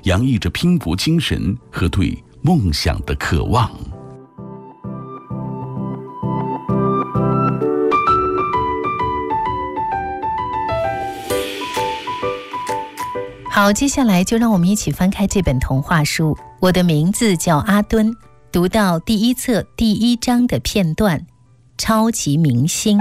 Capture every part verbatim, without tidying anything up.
洋溢着拼搏精神和对梦想的渴望。 好，接下来就让我们一起翻开这本童话书。我的名字叫阿敦，读到第一册第一章的片段，超级明星。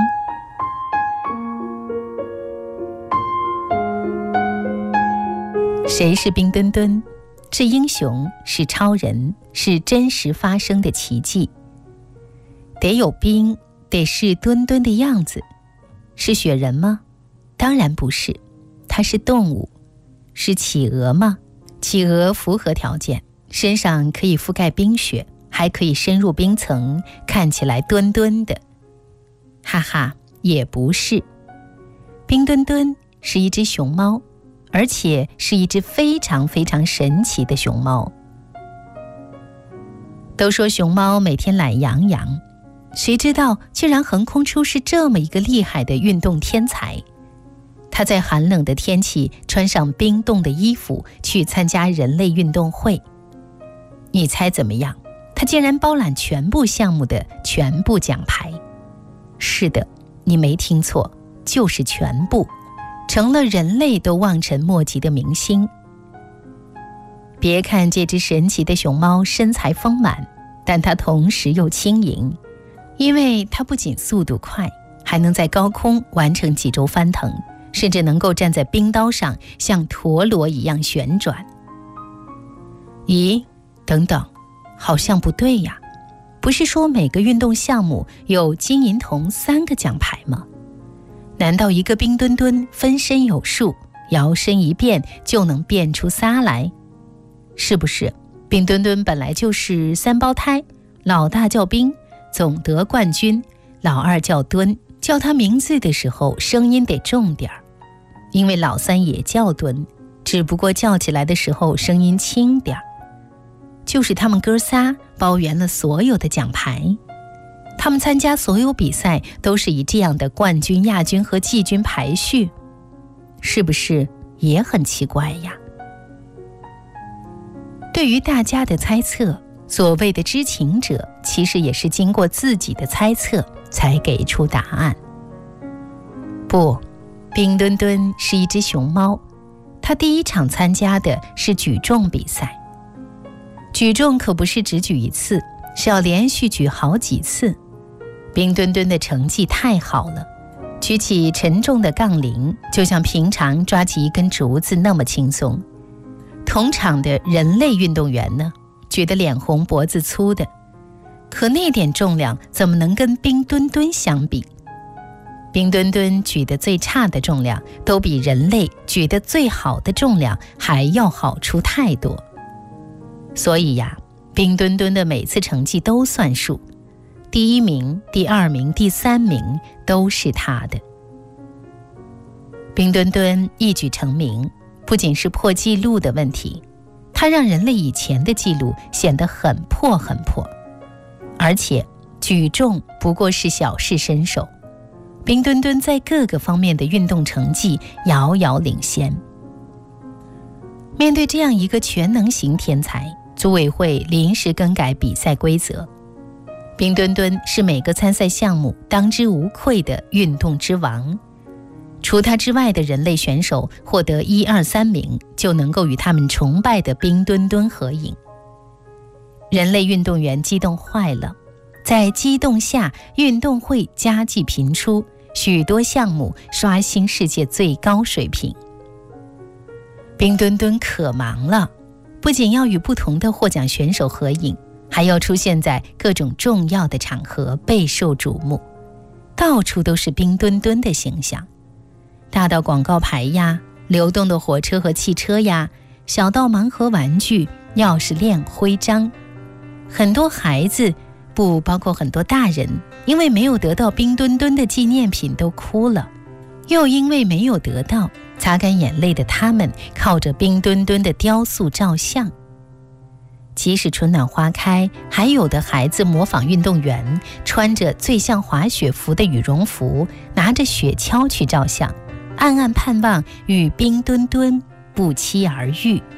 谁是冰墩墩？是英雄，是超人，是真实发生的奇迹。得有冰，得是墩墩的样子。是雪人吗？当然不是，它是动物。是企鹅吗？企鹅符合条件，身上可以覆盖冰雪，还可以深入冰层，看起来墩墩的。哈哈，也不是。冰墩墩是一只熊猫，而且是一只非常非常神奇的熊猫。都说熊猫每天懒洋洋，谁知道居然横空出世这么一个厉害的运动天才。他在寒冷的天气穿上冰冻的衣服去参加人类运动会。你猜怎么样？他竟然包揽全部项目的全部奖牌。是的，你没听错，就是全部，成了人类都望尘莫及的明星。别看这只神奇的熊猫身材丰满，但它同时又轻盈，因为它不仅速度快，还能在高空完成几周翻腾，甚至能够站在冰刀上像陀螺一样旋转。咦，等等，好像不对呀，不是说每个运动项目有金银铜三个奖牌吗？难道一个冰墩墩分身有术，摇身一变就能变出仨来？是不是冰墩墩本来就是三胞胎，老大叫冰，总得冠军，老二叫墩，叫他名字的时候声音得重点儿，因为老三也叫墩，只不过叫起来的时候声音轻点儿。就是他们哥仨包圆了所有的奖牌，他们参加所有比赛都是以这样的冠军、亚军和季军排序，是不是也很奇怪呀？对于大家的猜测，所谓的知情者其实也是经过自己的猜测才给出答案。不，冰墩墩是一只熊猫，它第一场参加的是举重比赛。举重可不是只举一次，是要连续举好几次。冰墩墩的成绩太好了，举起沉重的杠铃就像平常抓起一根竹子那么轻松。同场的人类运动员呢，举得脸红脖子粗的，可那点重量怎么能跟冰墩墩相比？冰墩墩举得最差的重量都比人类举得最好的重量还要好出太多。所以呀，冰墩墩的每次成绩都算数，第一名、第二名、第三名都是他的。冰墩墩一举成名，不仅是破纪录的问题，他让人类以前的纪录显得很破很破。而且举重不过是小试身手，冰墩墩在各个方面的运动成绩遥遥领先。面对这样一个全能型天才，组委会临时更改比赛规则。冰墩墩是每个参赛项目当之无愧的运动之王，除他之外的人类选手获得一二三名，就能够与他们崇拜的冰墩墩合影。人类运动员激动坏了，在激动下，运动会佳绩频出，许多项目刷新世界最高水平。冰墩墩可忙了，不仅要与不同的获奖选手合影，还要出现在各种重要的场合，备受瞩目，到处都是冰墩墩的形象，大到广告牌呀，流动的火车和汽车呀，小到盲盒玩具、钥匙链、徽章。很多孩子，不包括很多大人，因为没有得到冰墩墩的纪念品都哭了，又因为没有得到，擦干眼泪的他们靠着冰墩墩的雕塑照相。即使春暖花开，还有的孩子模仿运动员，穿着最像滑雪服的羽绒服，拿着雪橇去照相，暗暗盼望与冰墩墩不期而遇。